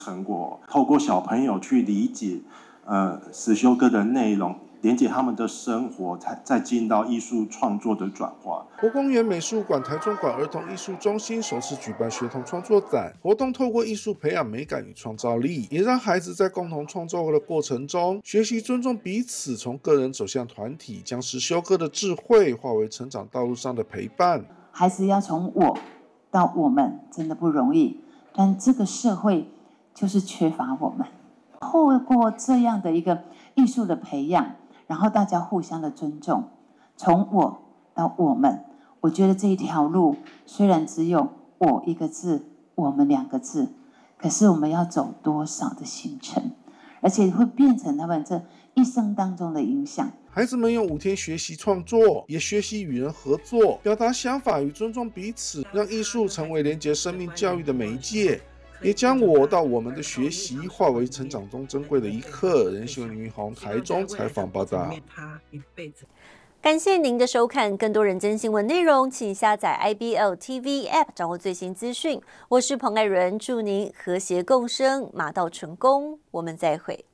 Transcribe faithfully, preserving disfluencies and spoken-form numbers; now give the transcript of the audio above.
成果，透过小朋友去理解呃实修歌的内容，连接他们的生活，才再进到艺术创作的转化。 国公园美术馆、台中馆儿童艺术中心首次举办学童创作展活动，透过艺术培养美感与创造力，也让孩子在共同创作的过程中学习尊重彼此，从个人走向团体，将实修歌的智慧化为成长道路上的陪伴。 孩子要从我到我们真的不容易，但这个社会就是缺乏我们。透过这样的一个艺术的培养，然后大家互相的尊重，从我到我们，我觉得这一条路虽然只有我一个字，我们两个字，可是我们要走多少的行程，而且会变成他们这一生当中的影响。 孩子们用五天学习创作，也学习与人合作，表达想法与尊重彼此，让艺术成为连结生命教育的媒介，也将我到我们的学习化为成长中珍贵的一刻。人新闻林云宏台中采访报道。 感谢您的收看，更多人真新闻内容，请下载 I B L T V App 掌握最新资讯。我是彭爱伦，祝您和谐共生，马到成功，我们再会。